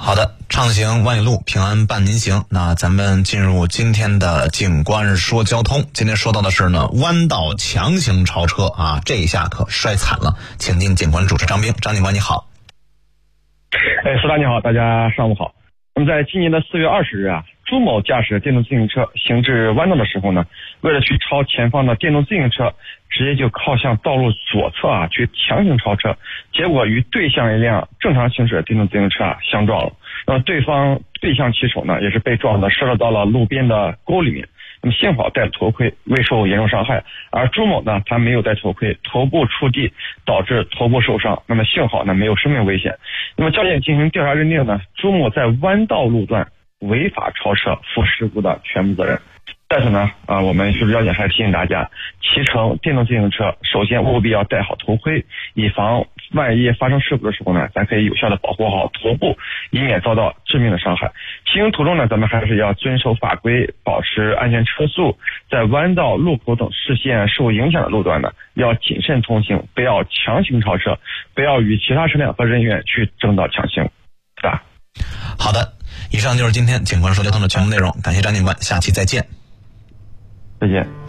好的，畅行万里路，平安伴您行。那咱们进入今天的警官说交通。今天说到的是呢，弯道强行超车啊，这一下可摔惨了。请进警官主持张兵，张警官你好。 石大你好，大家上午好。那么在今年的4月20日啊，朱某驾驶电动自行车行至弯道的时候呢，为了去超前方的电动自行车，直接就靠向道路左侧啊去强行超车，结果与对向一辆正常行驶的电动自行车啊相撞了。那么对向骑手呢也是被撞的射落到了路边的沟里面。那么幸好戴了头盔，未受严重伤害。而朱某呢，他没有戴头盔，头部触地导致头部受伤。那么幸好呢没有生命危险。那么交警进行调查认定呢，朱某在弯道路段违法超车，负事故的全部责任。在此呢，我们徐州交警还提醒大家，骑乘电动自行车，首先务必要戴好头盔，以防万一发生事故的时候呢，咱可以有效的保护好头部，以免遭到致命的伤害。骑行途中呢，咱们还是要遵守法规，保持安全车速，在弯道、路口等视线受影响的路段呢，要谨慎通行，不要强行超车，不要与其他车辆和人员去争道抢行，是吧？ 好的，以上就是今天警官说交通的全部内容，感谢张警官，下期再见。 再见。